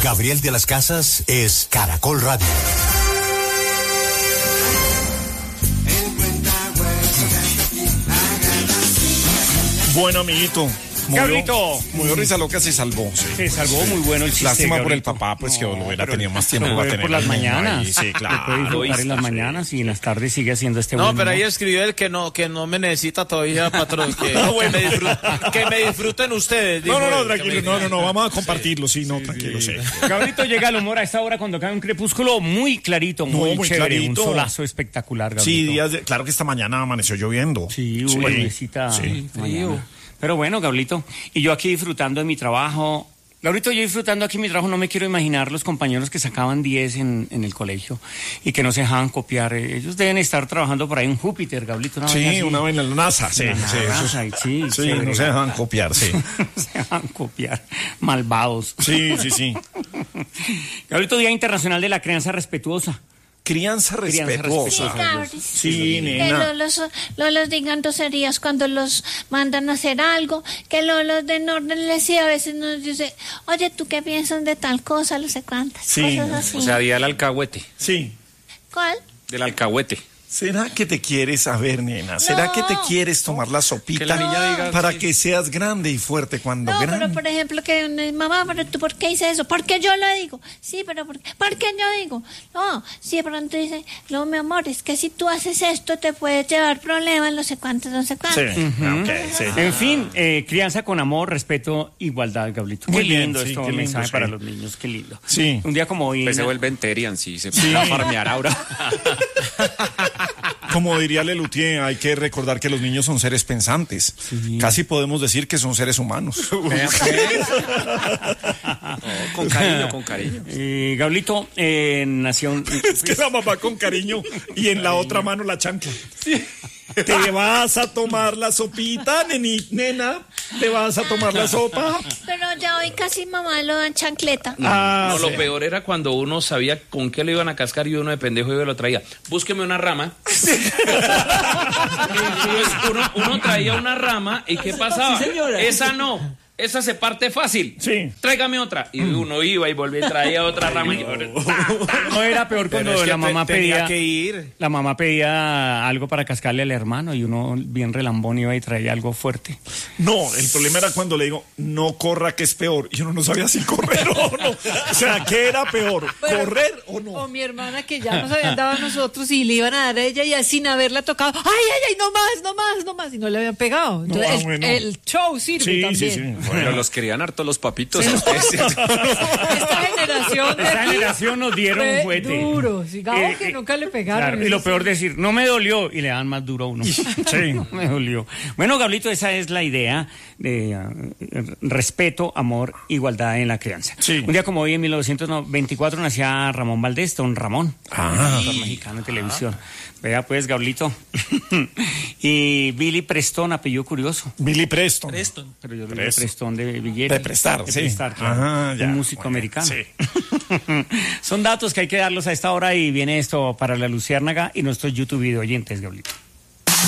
Gabriel de las Casas es Caracol Radio. Bueno, amiguito. Gabrielito. Murió risa loca, se salvó. Sí. Se salvó, muy bueno el chiste. Lástima por el Gabrielito. papá, pues que lo hubiera tenido más tiempo para tener. Por las al niño mañanas. ahí. Sí, claro. Se puede disfrutar en las mañanas y en las tardes sigue haciendo este No, buen pero humor. ahí escribió él que no me necesita todavía, patrón. Que me disfruten ustedes. No, dijo él, tranquilo. No, vamos a compartirlo. Sí, tranquilo, sí. Gabrielito llega al humor a esta hora cuando cae un crepúsculo muy clarito, muy chévere, clarito. un solazo espectacular, Sí, Gabrielito. claro que esta mañana amaneció lloviendo. Sí, hubo lluviecita mañana. Pero bueno, Gabrielito, y yo aquí disfrutando de mi trabajo. Gabrielito, yo disfrutando aquí mi trabajo, no me quiero imaginar los compañeros que sacaban 10 en el colegio y que no se dejaban copiar. Ellos deben estar trabajando por ahí en Júpiter, Gabrielito. Una vaina en la NASA. Sí, no se dejan copiar, sí. No se dejan copiar. Malvados. Sí. Gabrielito, Día Internacional de la Crianza Respetuosa. Crianza respetuosa. Sí, nena. Que los digan groserías cuando los mandan a hacer algo, que los de orden les sí a veces nos dice, oye, ¿tú qué piensas de tal cosa? No sé cuántas cosas así. O sea, día del alcahuete. Sí. ¿Cuál? Del alcahuete. ¿Será que te quieres saber, nena? ¿Será que te quieres tomar la sopita Que la niña diga para sí. que seas grande y fuerte cuando No, grande? pero por ejemplo, que mamá, pero tú, ¿por qué hice eso? Porque yo lo digo. Sí, pero ¿por qué yo digo? No, si de pronto dice, no, mi amor, es que si tú haces esto te puedes llevar problemas, no sé cuántos. Sí, sí. En fin, crianza con amor, respeto, igualdad, Gabrielito. Muy Qué bien, lindo sí, esto, qué lindo, mensaje sí. para los niños, qué lindo. Sí. Un día como hoy. Pues se vuelven terian, sí, se va a farmear ahora. Como diría Lelutier, hay que recordar que los niños son seres pensantes. Sí. Casi podemos decir que son seres humanos. Con cariño. Gabrielito nació... Es que la mamá con cariño y en la otra mano la chancla. Te vas a tomar la sopita, nena. Te vas a tomar la sopa. Pero ya hoy casi mamá lo dan chancleta. No, lo peor era cuando uno sabía con qué lo iban a cascar y uno de pendejo iba y lo traía. Búsqueme una rama. uno traía una rama y ¿qué pasaba? Sí, señora. Esa no. Esa se parte fácil. Sí. Tráigame otra. Y uno iba y volvía y traía otra rama. No era peor cuando la mamá tenía pedía... que ir. La mamá pedía algo para cascarle al hermano y uno bien relambón iba y traía algo fuerte. No, el problema era cuando le digo, no corra que es peor. Y uno no sabía si correr o no. O sea, ¿qué era peor? ¿Correr o no? O mi hermana que ya nos habían dado a nosotros y le iban a dar a ella y sin haberla tocado, ¡ay, no más! Y no le habían pegado. Entonces, bueno. el show sirve también. Sí. Bueno, los querían harto los papitos. Esta generación nos dieron un juguete. Duro, digamos que nunca le pegaron. Claro, y lo peor decir, no me dolió, y le dan más duro a uno. Sí, no me dolió. Bueno, Gablito, esa es la idea de respeto, amor, igualdad en la crianza. Sí. Un día como hoy, en 1924, nacía Ramón Valdés, don Ramón, actor mexicano en televisión. Vea pues, Gablito. Y Billy Preston, apellido curioso. Billy Preston. Pero yo le digo Preston de billete. De prestar, sí. Claro. Ajá, ya. Un músico Bueno, americano. sí. Son datos que hay que darlos a esta hora y viene esto para la Luciérnaga y nuestros YouTube video oyentes, Gablito.